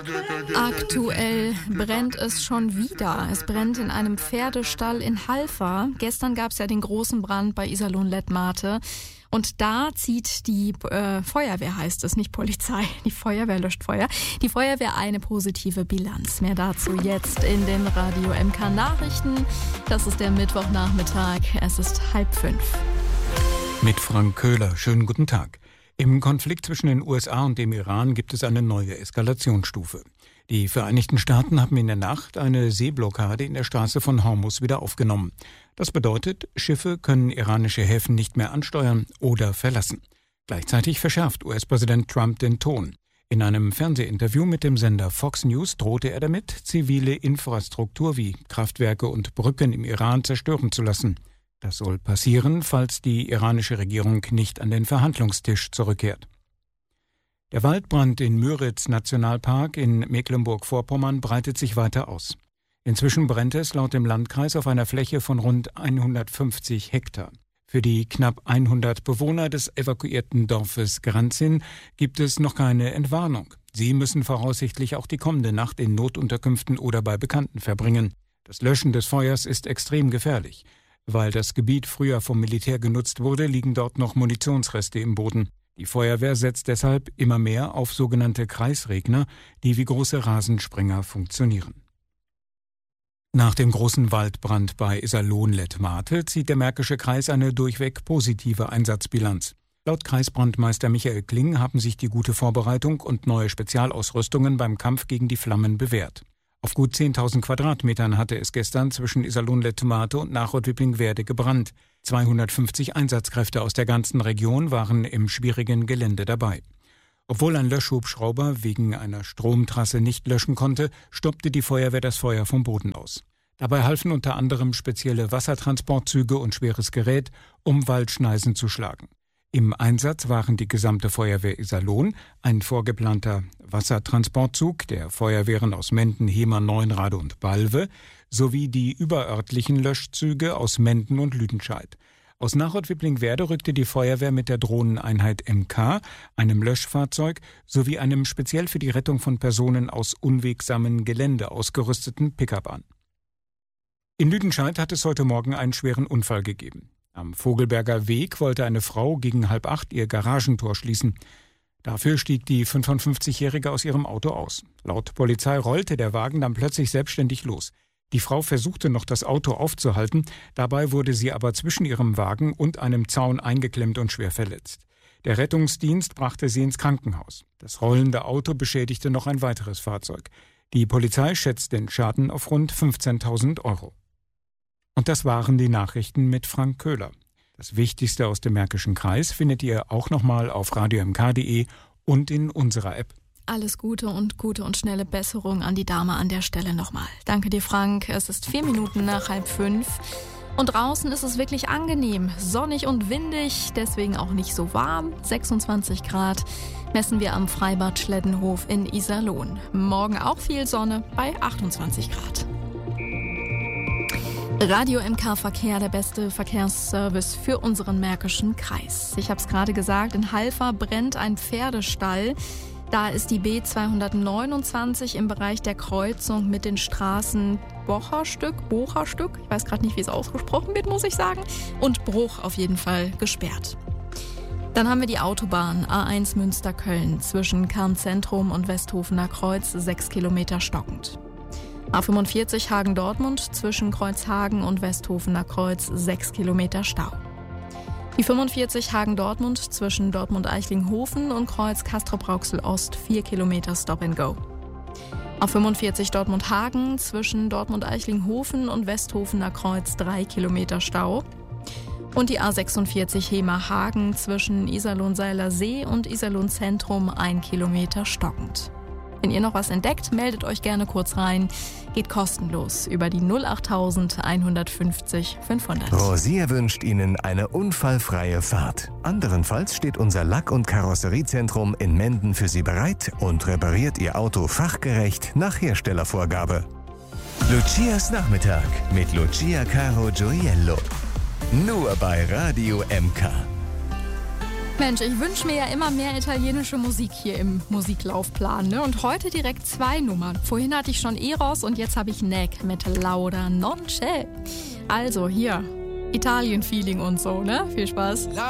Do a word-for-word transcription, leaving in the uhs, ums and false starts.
Aktuell brennt es schon wieder. Es brennt in einem Pferdestall in Halver. Gestern gab es ja den großen Brand bei Iserlohn-Lettmate. Und da zieht die äh, Feuerwehr, heißt es, nicht Polizei, die Feuerwehr löscht Feuer, die Feuerwehr eine positive Bilanz. Mehr dazu jetzt in den Radio M K Nachrichten. Das ist der Mittwochnachmittag, es ist halb fünf. Mit Frank Köhler, schönen guten Tag. Im Konflikt zwischen den U S A und dem Iran gibt es eine neue Eskalationsstufe. Die Vereinigten Staaten haben in der Nacht eine Seeblockade in der Straße von Hormuz wieder aufgenommen. Das bedeutet, Schiffe können iranische Häfen nicht mehr ansteuern oder verlassen. Gleichzeitig verschärft U S-Präsident Trump den Ton. In einem Fernsehinterview mit dem Sender Fox News drohte er damit, zivile Infrastruktur wie Kraftwerke und Brücken im Iran zerstören zu lassen. Das soll passieren, falls die iranische Regierung nicht an den Verhandlungstisch zurückkehrt. Der Waldbrand in Müritz-Nationalpark in Mecklenburg-Vorpommern breitet sich weiter aus. Inzwischen brennt es laut dem Landkreis auf einer Fläche von rund hundertfünfzig Hektar. Für die knapp hundert Bewohner des evakuierten Dorfes Granzin gibt es noch keine Entwarnung. Sie müssen voraussichtlich auch die kommende Nacht in Notunterkünften oder bei Bekannten verbringen. Das Löschen des Feuers ist extrem gefährlich. Weil das Gebiet früher vom Militär genutzt wurde, liegen dort noch Munitionsreste im Boden. Die Feuerwehr setzt deshalb immer mehr auf sogenannte Kreisregner, die wie große Rasensprenger funktionieren. Nach dem großen Waldbrand bei Iserlohn-Lettmate zieht der Märkische Kreis eine durchweg positive Einsatzbilanz. Laut Kreisbrandmeister Michael Kling haben sich die gute Vorbereitung und neue Spezialausrüstungen beim Kampf gegen die Flammen bewährt. Auf gut zehntausend Quadratmetern hatte es gestern zwischen Iserlohn-Lettmate und Nachrott-Wippling-Werde gebrannt. zweihundertfünfzig Einsatzkräfte aus der ganzen Region waren im schwierigen Gelände dabei. Obwohl ein Löschhubschrauber wegen einer Stromtrasse nicht löschen konnte, stoppte die Feuerwehr das Feuer vom Boden aus. Dabei halfen unter anderem spezielle Wassertransportzüge und schweres Gerät, um Waldschneisen zu schlagen. Im Einsatz waren die gesamte Feuerwehr Iserlohn, ein vorgeplanter Wassertransportzug der Feuerwehren aus Menden, Hemer, Neunrade und Balve sowie die überörtlichen Löschzüge aus Menden und Lüdenscheid. Aus Nachrott-Wippling-Werde rückte die Feuerwehr mit der Drohneneinheit M K, einem Löschfahrzeug sowie einem speziell für die Rettung von Personen aus unwegsamen Gelände ausgerüsteten Pickup an. In Lüdenscheid hat es heute Morgen einen schweren Unfall gegeben. Am Vogelberger Weg wollte eine Frau gegen halb acht ihr Garagentor schließen. Dafür stieg die fünfundfünfzigjährige aus ihrem Auto aus. Laut Polizei rollte der Wagen dann plötzlich selbstständig los. Die Frau versuchte noch, das Auto aufzuhalten, dabei wurde sie aber zwischen ihrem Wagen und einem Zaun eingeklemmt und schwer verletzt. Der Rettungsdienst brachte sie ins Krankenhaus. Das rollende Auto beschädigte noch ein weiteres Fahrzeug. Die Polizei schätzt den Schaden auf rund fünfzehntausend Euro. Und das waren die Nachrichten mit Frank Köhler. Das Wichtigste aus dem Märkischen Kreis findet ihr auch nochmal auf radio m k punkt d e und in unserer App. Alles Gute und gute und schnelle Besserung an die Dame an der Stelle nochmal. Danke dir, Frank. Es ist vier Minuten nach halb fünf. Und draußen ist es wirklich angenehm, sonnig und windig, deswegen auch nicht so warm. sechsundzwanzig Grad messen wir am Freibad Schleddenhof in Iserlohn. Morgen auch viel Sonne bei achtundzwanzig Grad. Radio M K Verkehr, der beste Verkehrsservice für unseren Märkischen Kreis. Ich habe es gerade gesagt, in Halver brennt ein Pferdestall. Da ist die B zweihundertneunundzwanzig im Bereich der Kreuzung mit den Straßen Bocherstück, Bocherstück, ich weiß gerade nicht, wie es ausgesprochen wird, muss ich sagen, und Bruch auf jeden Fall gesperrt. Dann haben wir die Autobahn A eins Münster-Köln zwischen Kernzentrum und Westhofener Kreuz, sechs Kilometer stockend. A fünfundvierzig Hagen-Dortmund zwischen Kreuzhagen und Westhofener Kreuz, sechs Kilometer Stau. Die fünfundvierzig Hagen-Dortmund zwischen Dortmund-Eichlinghofen und Kreuz Castrop-Rauxel-Ost, vier Kilometer Stop and Go. A fünfundvierzig Dortmund-Hagen zwischen Dortmund-Eichlinghofen und Westhofener Kreuz, drei Kilometer Stau. Und die A sechsundvierzig Hemer-Hagen zwischen Iserlohn-Seiler See und Iserlohn-Zentrum, ein Kilometer stockend. Wenn ihr noch was entdeckt, meldet euch gerne kurz rein. Geht kostenlos über die null achttausend einhundertfünfzig fünfhundert. Rosier wünscht Ihnen eine unfallfreie Fahrt. Anderenfalls steht unser Lack- und Karosseriezentrum in Menden für Sie bereit und repariert Ihr Auto fachgerecht nach Herstellervorgabe. Lucias Nachmittag mit Lucia Caro Gioiello. Nur bei Radio M K. Mensch, ich wünsche mir ja immer mehr italienische Musik hier im Musiklaufplan, ne? Und heute direkt zwei Nummern. Vorhin hatte ich schon Eros und jetzt habe ich Neck mit Lauda Non C'è. Also hier, Italien-Feeling und so, ne? Viel Spaß.